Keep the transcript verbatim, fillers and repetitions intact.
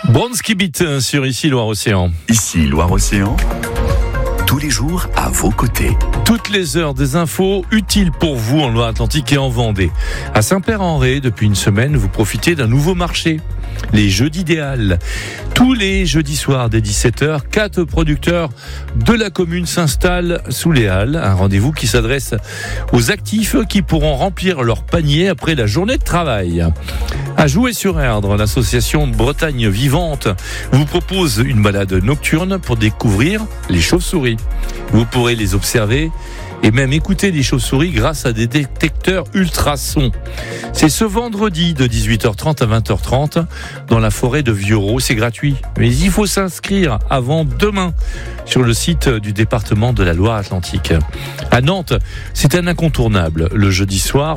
Bronski Beat sur Ici Loire-Océan. Ici Loire-Océan, tous les jours à vos côtés. Toutes les heures des infos utiles pour vous en Loire-Atlantique et en Vendée. À Saint-Père-en-Retz, depuis une semaine, vous profitez d'un nouveau marché. Les Jeudis des Halles. Tous les jeudis soirs dès dix-sept heures, quatre producteurs de la commune s'installent sous les Halles. Un rendez-vous qui s'adresse aux actifs qui pourront remplir leur panier après la journée de travail. À Joué-sur-Erdre, l'association Bretagne Vivante vous propose une balade nocturne pour découvrir les chauves-souris. Vous pourrez les observer et même écouter les chauves-souris grâce à des détecteurs ultrasons. C'est ce vendredi de dix-huit heures trente à vingt heures trente dans la forêt de Vieuxroux. C'est gratuit, mais il faut s'inscrire avant demain sur le site du département de la Loire-Atlantique. À Nantes, c'est un incontournable le jeudi soir.